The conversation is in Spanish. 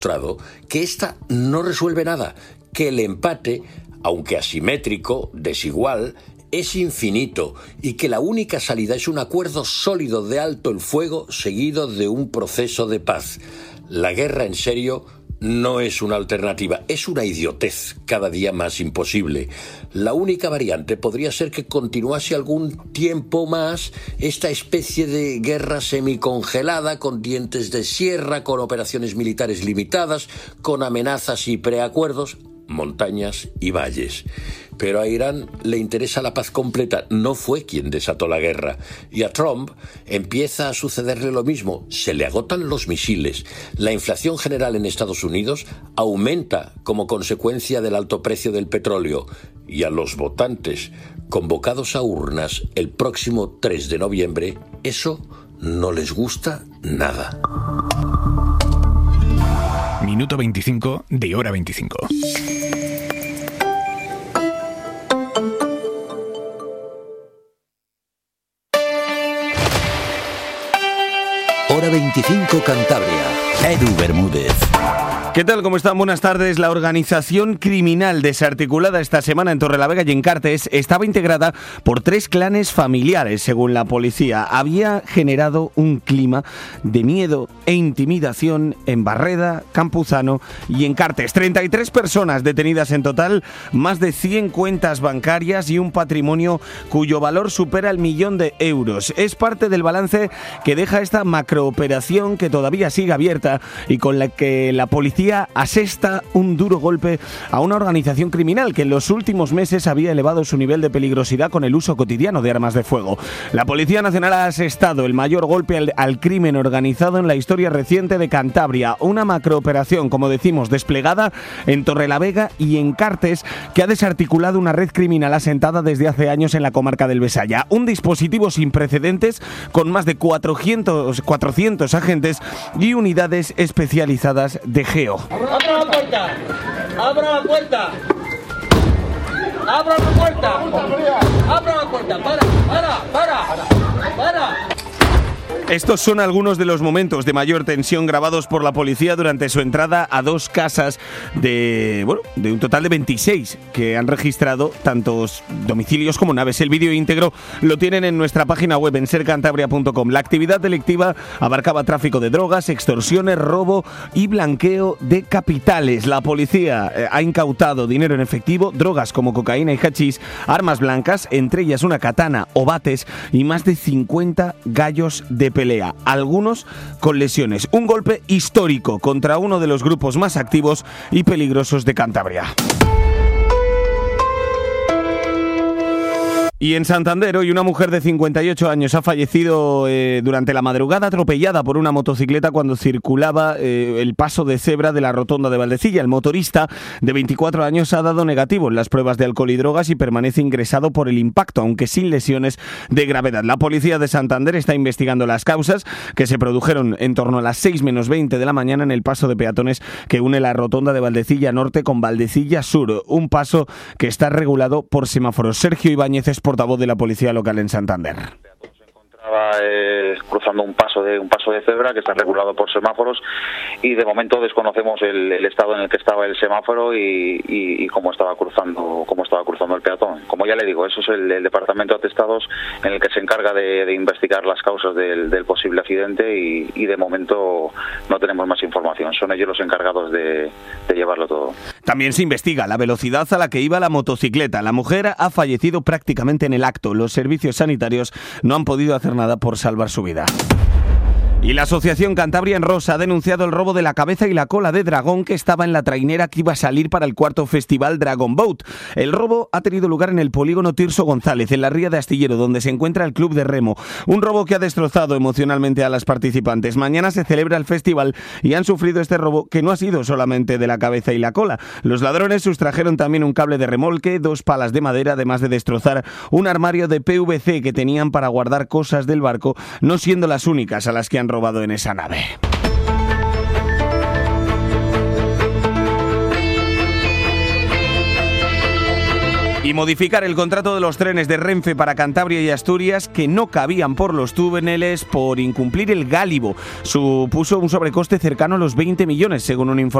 demostrado que esta no resuelve nada, que el empate, aunque asimétrico, desigual, es infinito y que la única salida es un acuerdo sólido de alto el fuego seguido de un proceso de paz. La guerra en serio no es una alternativa, es una idiotez cada día más imposible. La única variante podría ser que continuase algún tiempo más esta especie de guerra semicongelada, con dientes de sierra, con operaciones militares limitadas, con amenazas y preacuerdos, montañas y valles. Pero a Irán le interesa la paz completa. No fue quien desató la guerra. Y a Trump empieza a sucederle lo mismo. Se le agotan los misiles. La inflación general en Estados Unidos aumenta como consecuencia del alto precio del petróleo. Y a los votantes convocados a urnas el próximo 3 de noviembre, eso no les gusta nada. Minuto 25 de Hora 25. Hora 25 Cantabria. Edu Bermúdez. ¿Qué tal? ¿Cómo están? Buenas tardes. La organización criminal desarticulada esta semana en Torrelavega y en Cartes estaba integrada por 3 clanes familiares, según la policía. Había generado un clima de miedo e intimidación en Barreda, Campuzano y en Cartes. 33 personas detenidas en total, más de 100 cuentas bancarias y un patrimonio cuyo valor supera el 1.000.000 de euros. Es parte del balance que deja esta macrooperación, que todavía sigue abierta y con la que la policía asesta un duro golpe a una organización criminal que en los últimos meses había elevado su nivel de peligrosidad con el uso cotidiano de armas de fuego. La Policía Nacional ha asestado el mayor golpe al crimen organizado en la historia reciente de Cantabria. Una macrooperación, como decimos, desplegada en Torrelavega y en Cartes, que ha desarticulado una red criminal asentada desde hace años en la comarca del Besaya. Un dispositivo sin precedentes con más de 400 agentes y unidades especializadas de GEO. ¡Abra la puerta! ¡Abra la puerta! ¡Abra la puerta! ¡Abra la puerta! ¡Para! Estos son algunos de los momentos de mayor tensión grabados por la policía durante su entrada a 2 casas de un total de 26 que han registrado tantos domicilios como naves. El vídeo íntegro lo tienen en nuestra página web en sercantabria.com. La actividad delictiva abarcaba tráfico de drogas, extorsiones, robo y blanqueo de capitales. La policía ha incautado dinero en efectivo, drogas como cocaína y hachís, armas blancas, entre ellas una katana o bates y más de 50 gallos de pelea, algunos con lesiones. Un golpe histórico contra uno de los grupos más activos y peligrosos de Cantabria. Y en Santander, hoy una mujer de 58 años ha fallecido durante la madrugada atropellada por una motocicleta cuando circulaba el paso de cebra de la rotonda de Valdecilla. El motorista de 24 años ha dado negativo en las pruebas de alcohol y drogas y permanece ingresado por el impacto, aunque sin lesiones de gravedad. La policía de Santander está investigando las causas que se produjeron en torno a las 6 menos 20 de la mañana en el paso de peatones que une la rotonda de Valdecilla Norte con Valdecilla Sur, un paso que está regulado por semáforos. Sergio Ibáñez es portavoz de la policía local en Santander. Se encontraba cruzando un paso de cebra que está regulado por semáforos y de momento desconocemos el estado en el que estaba el semáforo y cómo estaba cruzando el peatón. Como ya le digo, eso es el departamento de atestados en el que se encarga de investigar las causas del posible accidente y de momento no tenemos más información. Son ellos los encargados de llevarlo todo. También se investiga la velocidad a la que iba la motocicleta. La mujer ha fallecido prácticamente en el acto. Los servicios sanitarios no han podido hacer nada por salvar su vida. Y la Asociación Cantabria en Rosa ha denunciado el robo de la cabeza y la cola de dragón que estaba en la trainera que iba a salir para el 4º Festival Dragon Boat. El robo ha tenido lugar en el polígono Tirso González, en la ría de Astillero, donde se encuentra el club de remo. Un robo que ha destrozado emocionalmente a las participantes. Mañana se celebra el festival y han sufrido este robo que no ha sido solamente de la cabeza y la cola. Los ladrones sustrajeron también un cable de remolque, 2 palas de madera, además de destrozar un armario de PVC que tenían para guardar cosas del barco, no siendo las únicas a las que han robado en esa nave. Y modificar el contrato de los trenes de Renfe para Cantabria y Asturias, que no cabían por los túneles por incumplir el gálibo. Supuso un sobrecoste cercano a los 20 millones, según un informe